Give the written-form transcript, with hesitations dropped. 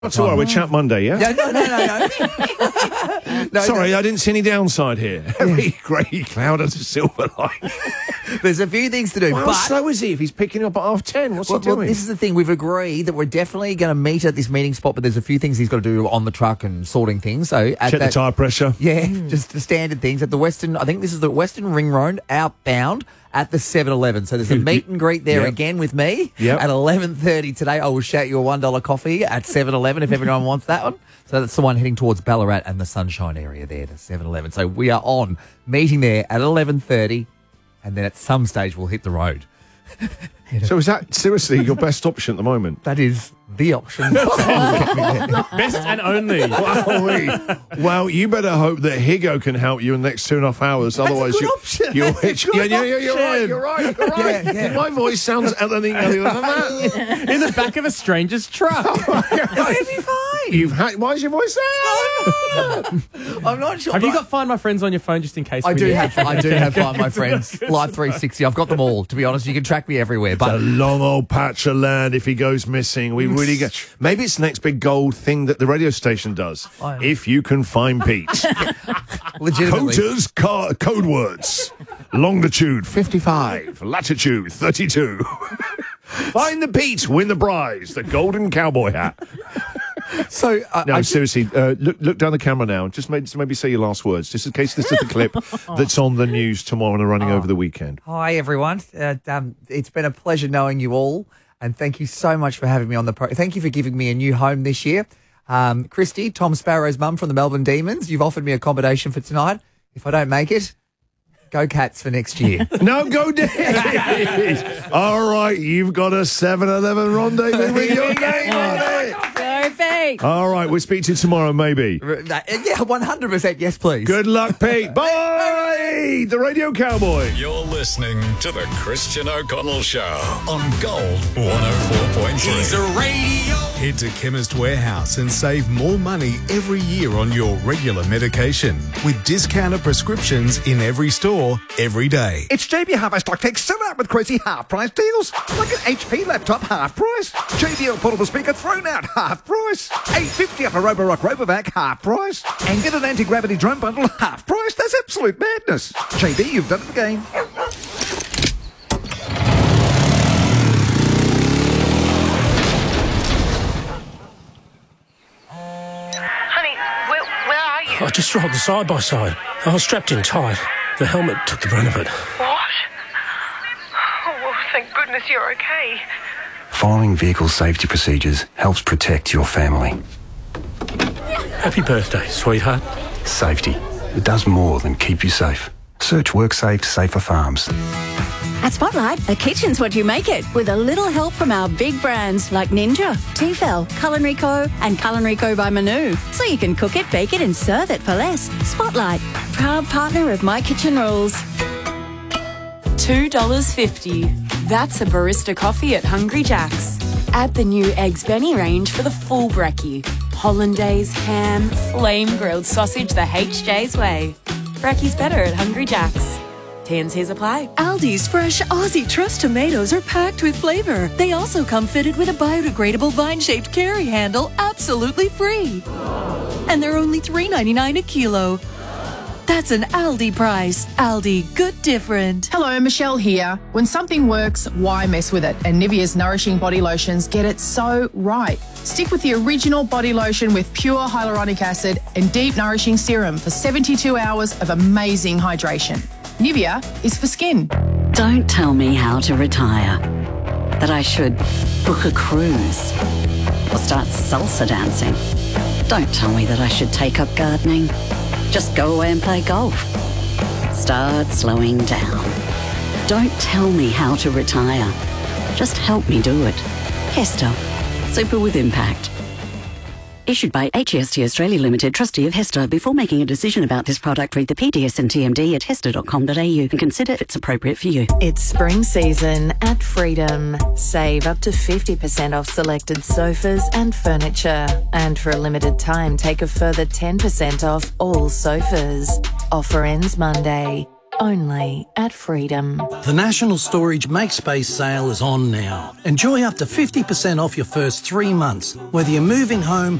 Not tomorrow, we chat Monday, yeah? No. Sorry, I didn't see any downside here. Every grey cloud has a silver lining. There's a few things to do. How but slow is he if he's picking up at 10:30? What's he doing? Well, this is the thing. We've agreed that we're definitely going to meet at this meeting spot, but there's a few things he's got to do on the truck and sorting things. So Check the tyre pressure. Yeah, just the standard things at the Western. I think this is the Western Ring Road outbound at the 7-Eleven. So there's a meet and greet there again with me at 11:30 today. I will shout you a $1 coffee at 7-Eleven if everyone wants that one. So that's the one heading towards Ballarat and the Sunshine area there to 7-Eleven. So we are on meeting there at 11:30, and then at some stage we'll hit the road. So is that seriously your best option at the moment? That is the option. Best and only. Well, you better hope that Higo can help you in the next 2.5 hours. Otherwise, you'll hitch. You're right. Yeah. My voice sounds anything other than that. In the back of a stranger's truck. It'll be fine. Why is your voice sound? I'm not sure. Have you got Find My Friends on your phone just in case? I do have Find My Friends. Live 360. I've got them all. To be honest, you can track me everywhere. It's a long old patch of land. If he goes missing, we really get. Maybe it's the next big gold thing that the radio station does. If you can find Pete. Legitimately. Coaters code words. Longitude 55, latitude 32. Find the Pete, win the prize, the golden cowboy hat. So seriously, look down the camera now. Just maybe say your last words, just in case this is the clip that's on the news tomorrow and running over the weekend. Hi, everyone. It's been a pleasure knowing you all, and thank you so much for having me on the Thank you for giving me a new home this year. Christy, Tom Sparrow's mum from the Melbourne Demons, you've offered me accommodation for tonight. If I don't make it, go Cats for next year. No, go D's. All right, you've got a 7-Eleven rendezvous with your name on it. All right, we'll speak to you tomorrow, maybe. Yeah, 100%. Yes, please. Good luck, Pete. Bye! The Radio Cowboy. You're listening to the Christian O'Connell Show on Gold 104.3. He's a radio. Head to Chemist Warehouse and save more money every year on your regular medication with discounted prescriptions in every store, every day. It's JB Harvest Stock Take still out with crazy half-price deals. Like an HP laptop, half price. JBL portable speaker thrown out, half price. $8.50 off a Roborock Robovac, half price. And get an anti-gravity drone bundle, half price. That's absolute madness. JB, you've done it again. I just rolled the side-by-side. I was strapped in tight. The helmet took the brunt of it. What? Oh, well, thank goodness you're okay. Following vehicle safety procedures helps protect your family. Happy birthday, sweetheart. Safety. It does more than keep you safe. Search WorkSafe Safer Farms. At Spotlight, a kitchen's what you make it, with a little help from our big brands like Ninja, Tefal, Culinary Co. and Culinary Co. by Manu. So you can cook it, bake it and serve it for less. Spotlight, proud partner of My Kitchen Rules. $2.50. That's a barista coffee at Hungry Jack's. Add the new Eggs Benny range for the full brekkie. Hollandaise, ham, flame-grilled sausage the HJ's way. Brekkie's better at Hungry Jack's. T&Cs apply. Aldi's fresh Aussie Trust tomatoes are packed with flavor. They also come fitted with a biodegradable vine-shaped carry handle, absolutely free. And they're only $3.99 a kilo. That's an Aldi price. Aldi, good different. Hello, Michelle here. When something works, why mess with it? And Nivea's Nourishing Body Lotions get it so right. Stick with the original body lotion with pure hyaluronic acid and deep nourishing serum for 72 hours of amazing hydration. Nivea is for skin. Don't tell me how to retire. That I should book a cruise or start salsa dancing. Don't tell me that I should take up gardening. Just go away and play golf. Start slowing down. Don't tell me how to retire. Just help me do it. Hester. Super with impact. Issued by HEST Australia Limited, trustee of Hester. Before making a decision about this product, read the PDS and TMD at hester.com.au and consider if it's appropriate for you. It's spring season at Freedom. Save up to 50% off selected sofas and furniture. And for a limited time, take a further 10% off all sofas. Offer ends Monday. Only at Freedom. The National Storage MakeSpace sale is on now. Enjoy up to 50% off your first 3 months, whether you're moving home,